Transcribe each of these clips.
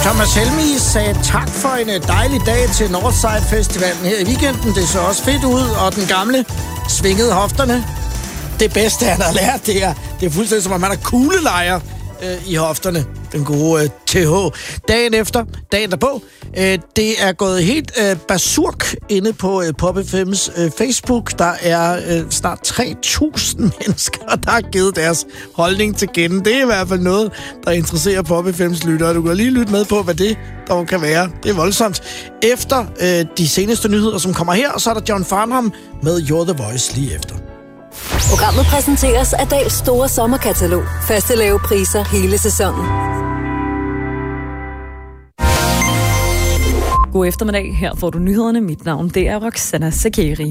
Thomas Helmig sagde tak for en dejlig dag til Northside Festivalen her i weekenden. Det så også fedt ud, og den gamle svingede hofterne. Det bedste, han har lært, det er fuldstændig som om han er kuglelejer i hofterne. Den gode TH. Dagen derpå, det er gået helt basurk inde på Pop FM's Facebook. Der er snart 3.000 mennesker, der har givet deres holdning til kende. Det er i hvert fald noget, der interesserer Pop FM's lyttere. Du kan lige lytte med på, hvad det dog kan være. Det er voldsomt. Efter de seneste nyheder, som kommer her, så er der John Farnham med You're the Voice lige efter. Programmet præsenteres af Dahls store sommerkatalog. Faste lave priser hele sæsonen. God eftermiddag. Her får du nyhederne. Mit navn det er Roxana Sakeri.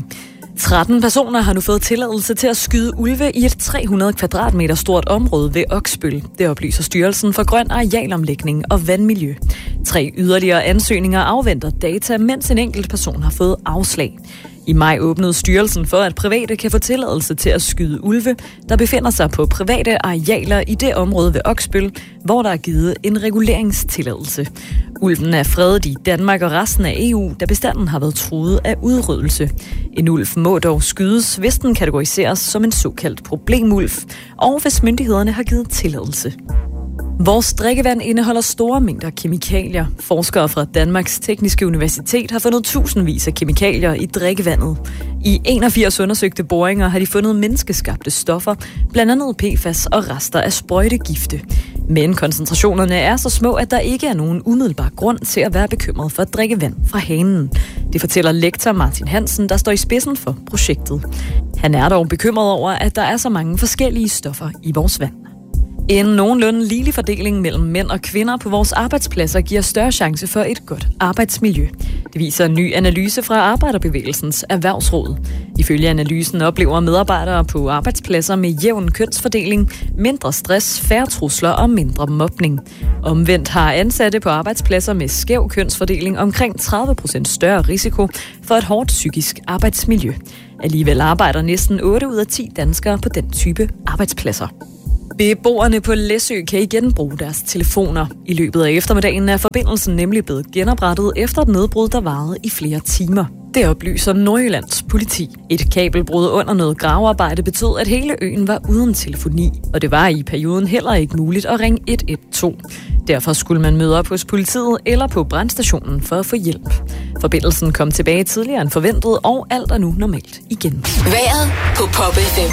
13 personer har nu fået tilladelse til at skyde ulve i et 300 kvadratmeter stort område ved Oksbøl. Det oplyser Styrelsen for Grøn Arealomlægning og Vandmiljø. 3 yderligere ansøgninger afventer data, mens en enkelt person har fået afslag. I maj åbnede styrelsen for, at private kan få tilladelse til at skyde ulve, der befinder sig på private arealer i det område ved Oksbøl, hvor der er givet en reguleringstilladelse. Ulven er fredet i Danmark og resten af EU, da bestanden har været truet af udryddelse. En ulv må dog skydes, hvis den kategoriseres som en såkaldt problemulv, og hvis myndighederne har givet tilladelse. Vores drikkevand indeholder store mængder kemikalier. Forskere fra Danmarks Tekniske Universitet har fundet tusindvis af kemikalier i drikkevandet. I 81 undersøgte boringer har de fundet menneskeskabte stoffer, blandt andet PFAS og rester af sprøjtegifte. Men koncentrationerne er så små, at der ikke er nogen umiddelbar grund til at være bekymret for at drikke vand fra hanen. Det fortæller lektor Martin Hansen, der står i spidsen for projektet. Han er dog bekymret over, at der er så mange forskellige stoffer i vores vand. En nogenlunde ligelig fordeling mellem mænd og kvinder på vores arbejdspladser giver større chance for et godt arbejdsmiljø. Det viser en ny analyse fra Arbejderbevægelsens Erhvervsråd. Ifølge analysen oplever medarbejdere på arbejdspladser med jævn kønsfordeling mindre stress, færre trusler og mindre mobning. Omvendt har ansatte på arbejdspladser med skæv kønsfordeling omkring 30% større risiko for et hårdt psykisk arbejdsmiljø. Alligevel arbejder næsten 8 ud af 10 danskere på den type arbejdspladser. Beboerne på Læsø kan igen bruge deres telefoner. I løbet af eftermiddagen er forbindelsen nemlig blevet genoprettet efter et nedbrud, der varede i flere timer. Det oplyser Nordjyllands politi. Et kabelbrud under noget gravearbejde betød, at hele øen var uden telefoni, og det var i perioden heller ikke muligt at ringe 112. Derfor skulle man møde op hos politiet eller på brandstationen for at få hjælp. Forbindelsen kom tilbage tidligere end forventet, og alt er nu normalt igen. Vejret på Pop FM.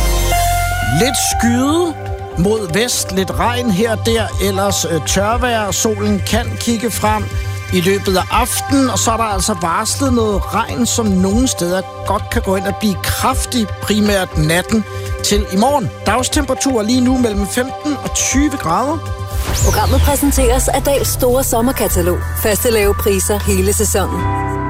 Lidt skyde mod vest, lidt regn her og der, ellers tørvejr. Solen kan kigge frem i løbet af aftenen, og så er der altså varslet noget regn, som nogle steder godt kan gå ind og blive kraftig, primært natten til i morgen. Dagstemperatur lige nu mellem 15 og 20 grader. Programmet præsenteres af Dahls store sommerkatalog. Faste lave priser hele sæsonen.